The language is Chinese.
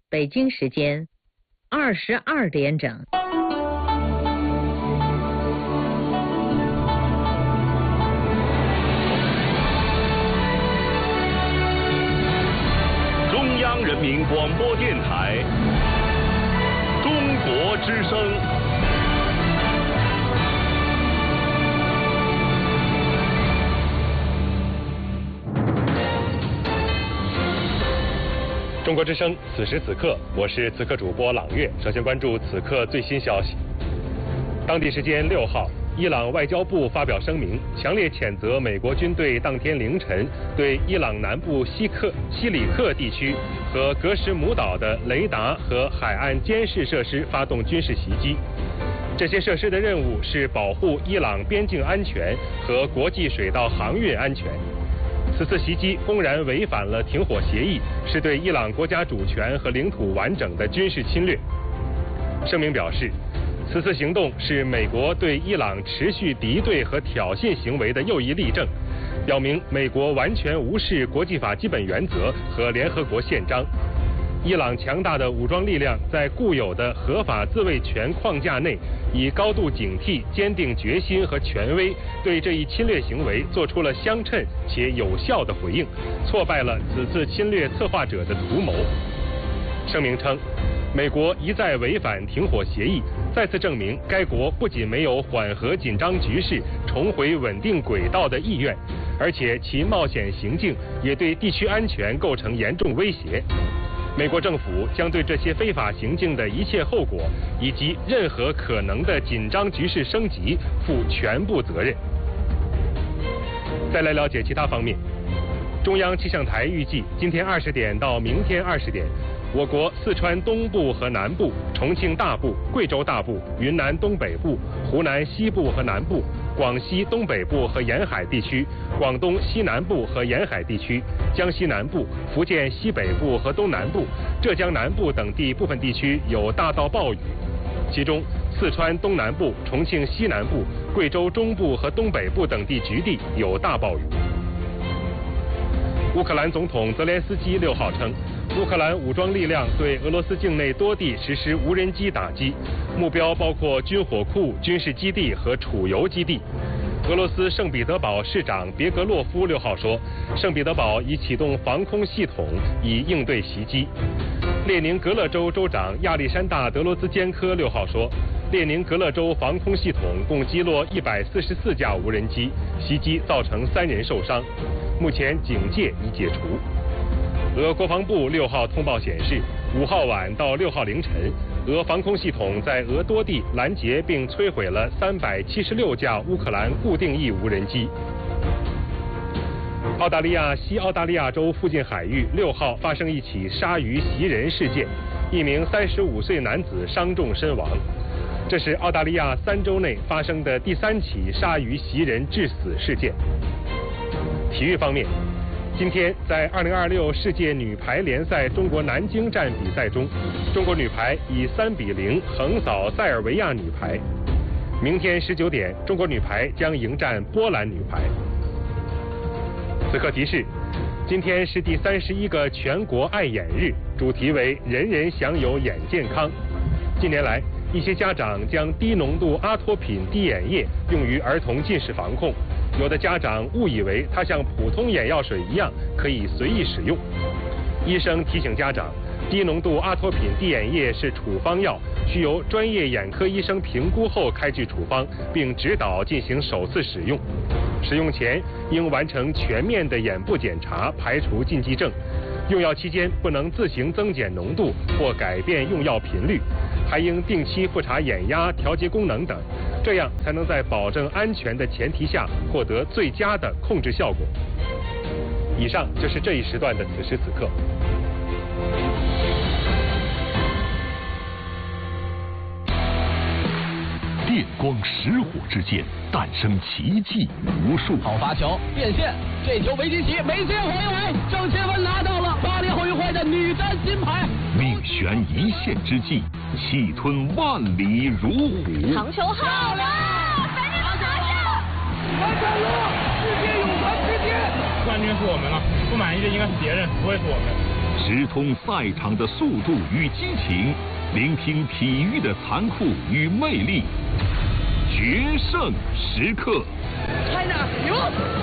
北京时间22点整。 中央人民广播电台中国之声。中国之声，此时此刻，我是此刻主播朗月。首先关注此刻最新消息。当地时间6号，伊朗外交部发表声明，强烈谴责美国军队当天凌晨对伊朗南部西里克地区和格什姆岛的雷达和海岸监视设施发动军事袭击。这些设施的任务是保护伊朗边境安全和国际水道航运安全。此次袭击公然违反了停火协议，是对伊朗国家主权和领土完整的军事侵略。声明表示，此次行动是美国对伊朗持续敌对和挑衅行为的又一例证，表明美国完全无视国际法基本原则和联合国宪章。伊朗强大的武装力量在固有的合法自卫权框架内，以高度警惕、坚定决心和权威，对这一侵略行为做出了相称且有效的回应，挫败了此次侵略策划者的图谋。声明称，美国一再违反停火协议，再次证明该国不仅没有缓和紧张局势、重回稳定轨道的意愿，而且其冒险行径也对地区安全构成严重威胁。美国政府将对这些非法行径的一切后果以及任何可能的紧张局势升级负全部责任。再来了解其他方面，中央气象台预计今天20点到明天20点，我国四川东部和南部、重庆大部、贵州大部、云南东北部、湖南西部和南部、广西东北部和沿海地区、广东西南部和沿海地区、江西南部、福建西北部和东南部、浙江南部等地部分地区有大到暴雨，其中四川东南部、重庆西南部、贵州中部和东北部等地局地有大暴雨。乌克兰总统泽连斯基6号称，乌克兰武装力量对俄罗斯境内多地实施无人机打击，目标包括军火库、军事基地和储油基地。俄罗斯圣彼得堡市长别格洛夫6号说，圣彼得堡已启动防空系统以应对袭击。列宁格勒州州长亚历山大·德罗兹坚科6号说，列宁格勒州防空系统共击落144架无人机，袭击造成3人受伤，目前警戒已解除。俄国防部6号通报显示，5号晚到6号凌晨，俄防空系统在俄多地拦截并摧毁了376架乌克兰固定翼无人机。澳大利亚西澳大利亚州附近海域6号发生一起鲨鱼袭人事件，一名35岁男子伤重身亡。这是澳大利亚3周内发生的第3起鲨鱼袭人致死事件。体育方面，今天在2026世界女排联赛中国南京站比赛中，中国女排以3-0横扫塞尔维亚女排。明天19点，中国女排将迎战波兰女排。此刻提示，今天是第31个全国爱眼日，主题为人人享有眼健康。近年来，一些家长将低浓度阿托品滴眼液用于儿童近视防控，有的家长误以为它像普通眼药水一样可以随意使用。医生提醒家长，低浓度阿托品滴眼液是处方药，需由专业眼科医生评估后开具处方，并指导进行首次使用。使用前应完成全面的眼部检查，排除禁忌症。用药期间不能自行增减浓度或改变用药频率，还应定期复查眼压、调节功能等，这样才能在保证安全的前提下获得最佳的控制效果。以上就是这一时段的此时此刻。 电光石火之间诞生奇迹无数。 好发球变线，这球维基奇没接回来，郑钦文拿到了巴黎奥运会的女单金牌。 命悬一线之际，气吞万里如虎。 长球好了，赶紧把它拿下！ 完成了世界泳坛之巅，冠军是我们了，不满意的应该是别人，不会是我们。 直通赛场的速度与激情，聆听体育的残酷与魅力，决胜时刻。 China 赢。